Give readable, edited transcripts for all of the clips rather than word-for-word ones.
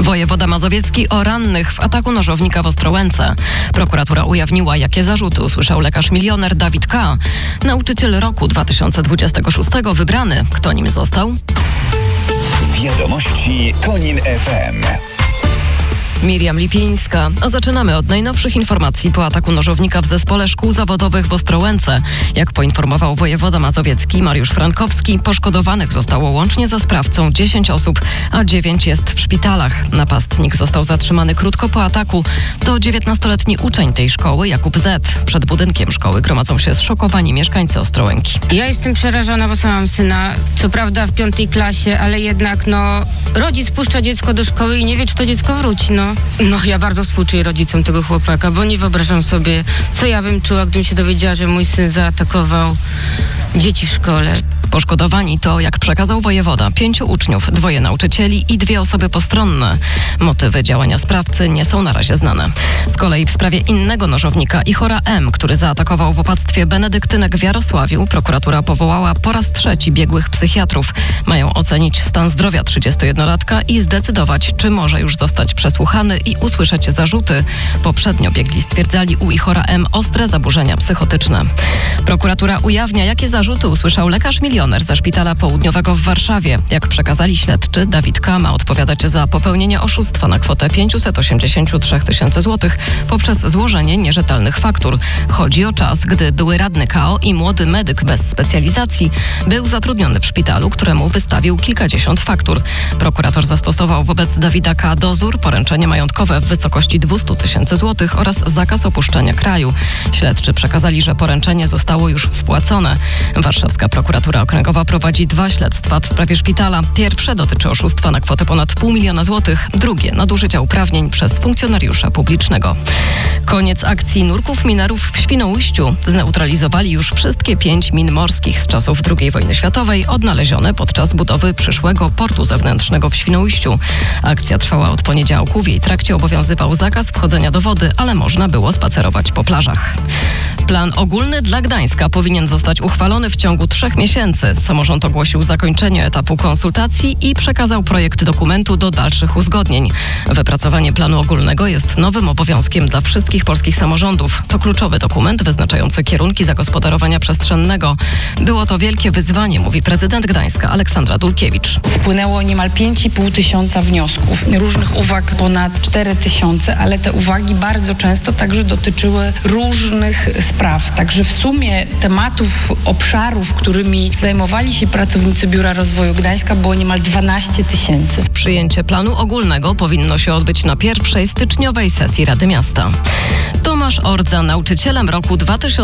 Wojewoda mazowiecki o rannych w ataku nożownika w Ostrołęce. Prokuratura ujawniła, jakie zarzuty usłyszał lekarz milioner Dawid K. Nauczyciel roku 2026 wybrany. Kto nim został? Wiadomości Konin FM. Miriam Lipińska. Zaczynamy od najnowszych informacji po ataku nożownika w Zespole Szkół Zawodowych w Ostrołęce. Jak poinformował wojewoda mazowiecki Mariusz Frankowski, poszkodowanych zostało łącznie za sprawcą 10 osób, a 9 jest w szpitalach. Napastnik został zatrzymany krótko po ataku. To 19-letni uczeń tej szkoły, Jakub Z. Przed budynkiem szkoły gromadzą się zszokowani mieszkańcy Ostrołęki. Ja jestem przerażona, bo sama mam syna, co prawda w 5. klasie, ale jednak rodzic puszcza dziecko do szkoły i nie wie, czy to dziecko wróci, ja bardzo współczuję rodzicom tego chłopaka, bo nie wyobrażam sobie, co ja bym czuła, gdybym się dowiedziała, że mój syn zaatakował dzieci w szkole. Poszkodowani to, jak przekazał wojewoda, 5 uczniów, 2 nauczycieli i 2 osoby postronne. Motywy działania sprawcy nie są na razie znane. Z kolei w sprawie innego nożownika, Ichora M., który zaatakował w opactwie benedyktynek w Jarosławiu, prokuratura powołała po raz 3 biegłych psychiatrów. Mają ocenić stan zdrowia 31-latka i zdecydować, czy może już zostać przesłuchany i usłyszeć zarzuty. Poprzednio biegli stwierdzali u Ichora M. ostre zaburzenia psychotyczne. Prokuratura ujawnia, jakie zarzuty usłyszał lekarz milioner ze Szpitala Południowego w Warszawie. Jak przekazali śledczy, Dawid K. ma odpowiadać za popełnienie oszustwa na kwotę 583 000 złotych poprzez złożenie nierzetelnych faktur. Chodzi o czas, gdy były radny KO i młody medyk bez specjalizacji był zatrudniony w szpitalu, któremu wystawił kilkadziesiąt faktur. Prokurator zastosował wobec Dawida K. dozór, poręczenie majątkowe w wysokości 200 000 złotych oraz zakaz opuszczenia kraju. Śledczy przekazali, że poręczenie zostało już wpłacone. Warszawska prokuratura okręgowa prowadzi 2 śledztwa w sprawie szpitala. Pierwsze dotyczy oszustwa na kwotę ponad 500 000 złotych, drugie nadużycia uprawnień przez funkcjonariusza publicznego. Koniec akcji nurków minerów w Świnoujściu. Zneutralizowali już wszystkie 5 min morskich z czasów II wojny światowej, odnalezione podczas budowy przyszłego portu zewnętrznego w Świnoujściu. Akcja trwała od poniedziałku. W jej trakcie obowiązywał zakaz wchodzenia do wody, ale można było spacerować po plażach. Plan ogólny dla Gdańska powinien zostać uchwalony w ciągu 3 miesięcy. Samorząd ogłosił zakończenie etapu konsultacji i przekazał projekt dokumentu do dalszych uzgodnień. Wypracowanie planu ogólnego jest nowym obowiązkiem dla wszystkich polskich samorządów. To kluczowy dokument wyznaczający kierunki zagospodarowania przestrzennego. Było to wielkie wyzwanie, mówi prezydent Gdańska Aleksandra Dulkiewicz. Spłynęło niemal 5,5 tysiąca wniosków. Różnych uwag ponad 4 000, ale te uwagi bardzo często także dotyczyły różnych spraw. Także w sumie tematów, obszarów, którymi zajmowali się pracownicy Biura Rozwoju Gdańska, było niemal 12 000. Przyjęcie planu ogólnego powinno się odbyć na pierwszej styczniowej sesji Rady Miasta. Tomasz Ordza, nauczycielem roku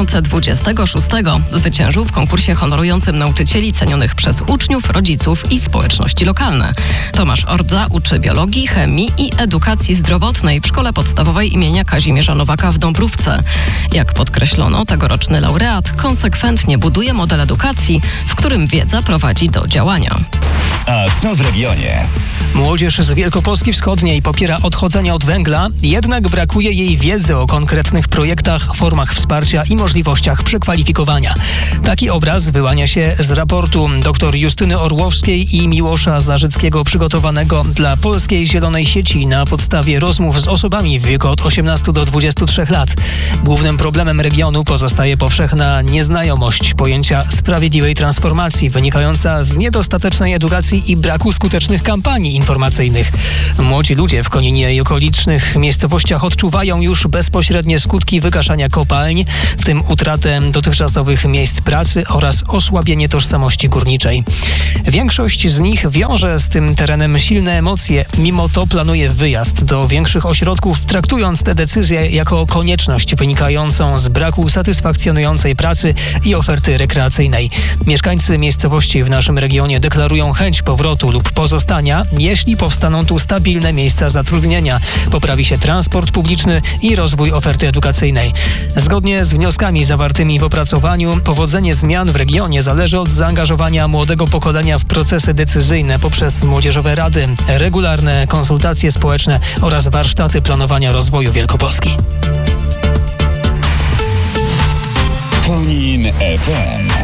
2026, zwyciężył w konkursie honorującym nauczycieli cenionych przez uczniów, rodziców i społeczności lokalne. Tomasz Ordza uczy biologii, chemii i edukacji zdrowotnej w Szkole Podstawowej imienia Kazimierza Nowaka w Dąbrówce. Jak podkreślono, tegoroczny laureat konsekwentnie buduje model edukacji, w którym wiedza prowadzi do działania. A co w regionie? Młodzież z Wielkopolski Wschodniej popiera odchodzenie od węgla, jednak brakuje jej wiedzy o konkretnych projektach, formach wsparcia i możliwościach przekwalifikowania. Taki obraz wyłania się z raportu dr Justyny Orłowskiej i Miłosza Zarzyckiego, przygotowanego dla Polskiej Zielonej Sieci na podstawie rozmów z osobami w wieku od 18 do 23 lat. Głównym problemem regionu pozostaje powszechna nieznajomość pojęcia sprawiedliwej transformacji, wynikająca z niedostatecznej edukacji i braku skutecznych kampanii informacyjnych. Młodzi ludzie w Koninie i okolicznych miejscowościach odczuwają już bezpośrednie skutki wygaszania kopalń, w tym utratę dotychczasowych miejsc pracy oraz osłabienie tożsamości górniczej. Większość z nich wiąże z tym terenem silne emocje, mimo to planuje wyjazd do większych ośrodków, traktując tę decyzję jako konieczność wynikającą z braku satysfakcjonującej pracy i oferty rekreacyjnej. Mieszkańcy miejscowości w naszym regionie deklarują chęć powrotu lub pozostania, jeśli powstaną tu stabilne miejsca zatrudnienia, poprawi się transport publiczny i rozwój oferty edukacyjnej. Zgodnie z wnioskami zawartymi w opracowaniu, powodzenie zmian w regionie zależy od zaangażowania młodego pokolenia w procesy decyzyjne poprzez młodzieżowe rady, regularne konsultacje społeczne oraz warsztaty planowania rozwoju Wielkopolski. Konin FM.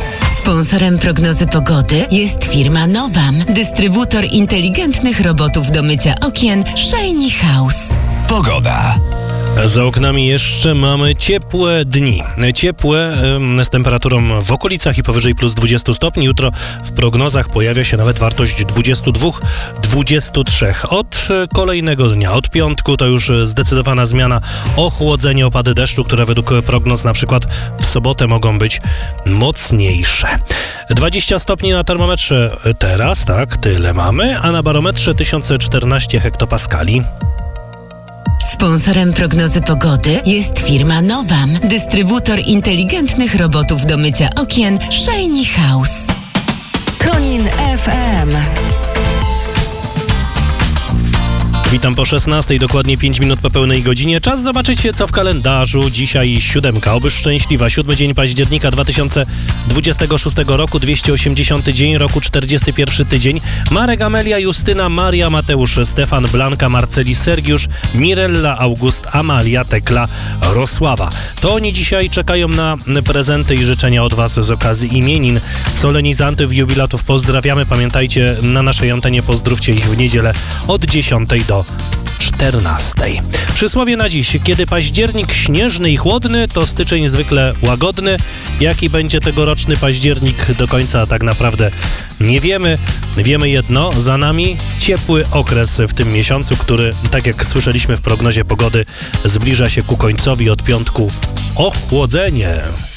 Sponsorem prognozy pogody jest firma Nowam, dystrybutor inteligentnych robotów do mycia okien Shiny House. Pogoda. Za oknami jeszcze mamy ciepłe dni. Ciepłe z temperaturą w okolicach i powyżej plus 20 stopni. Jutro w prognozach pojawia się nawet wartość 22-23. Od kolejnego dnia, od piątku to już zdecydowana zmiana, ochłodzenie, opady deszczu, które według prognoz na przykład w sobotę mogą być mocniejsze. 20 stopni na termometrze teraz, tak, tyle mamy, a na barometrze 1014 hektopaskali. Sponsorem prognozy pogody jest firma Nowam, dystrybutor inteligentnych robotów do mycia okien Shiny House. Konin FM. Witam po 16, dokładnie 5 minut po pełnej godzinie. Czas zobaczyć, co w kalendarzu. Dzisiaj 7. Oby szczęśliwa. 7 dzień października 2026 roku, 280 dzień roku, 41 tydzień. Marek, Amelia, Justyna, Maria, Mateusz, Stefan, Blanka, Marceli, Sergiusz, Mirella, August, Amalia, Tekla, Rosława. To oni dzisiaj czekają na prezenty i życzenia od Was z okazji imienin. Solenizantów, jubilatów pozdrawiamy. Pamiętajcie, na naszej antenie pozdrówcie ich w niedzielę od 10 do 14. Przysłowie na dziś. Kiedy październik śnieżny i chłodny, to styczeń zwykle łagodny. Jaki będzie tegoroczny październik do końca tak naprawdę nie wiemy. Wiemy jedno, za nami ciepły okres w tym miesiącu, który, tak jak słyszeliśmy w prognozie pogody, zbliża się ku końcowi. Od piątku ochłodzenie.